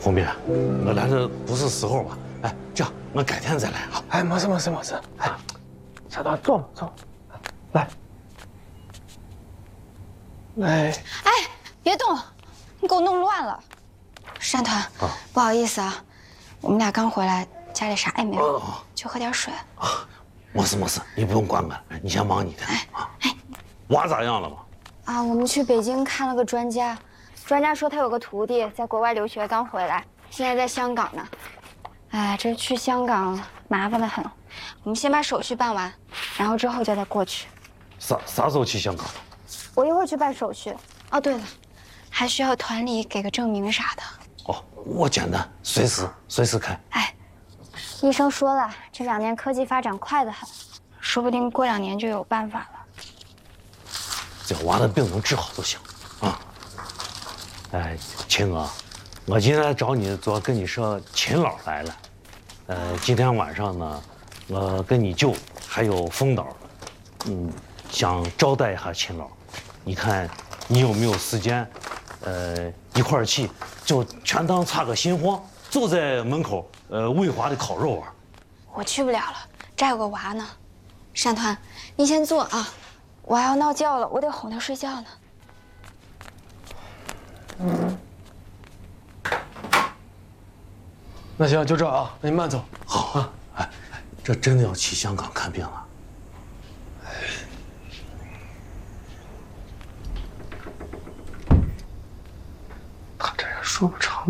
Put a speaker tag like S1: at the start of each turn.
S1: 红斌，我来这不是时候吧？哎，这样我改天再来啊。
S2: 哎，没事没事没事。哎，小段坐嘛坐，来。来。
S3: 哎，别动，你给我弄乱了。山团，不好意思啊，我们俩刚回来，家里啥也没有，就喝点水。
S1: 没事没事，你不用管我，你先忙你的啊。娃咋样了嘛？
S3: 啊，我们去北京看了个专家，专家说他有个徒弟在国外留学刚回来，现在在香港呢。哎，这去香港麻烦得很，我们先把手续办完，然后之后就再过去。
S1: 啥时候去香港？
S3: 我一会儿去办手续。哦，对了，还需要团里给个证明啥的。
S1: 哦，我简单，随时开。
S3: 哎，医生说了，这2年科技发展快得很，说不定过2年就有办法了。
S1: 只要娃的病能治好就行啊。哎，秦娥，我今天找你主要跟你说秦老来了。今天晚上呢，我跟你舅还有风导，想招待一下秦老。你看你有没有时间？一块儿去，就全当插个新货，坐在门口，喂娃的烤肉啊。
S3: 我去不了了，这还有个娃呢。山团，你先坐啊，我还要闹觉了，我得哄他睡觉呢。
S2: 那行，就这啊，那你慢走。
S1: 好啊，哎，这真的要去香港看病啊？
S2: 他这也说不长。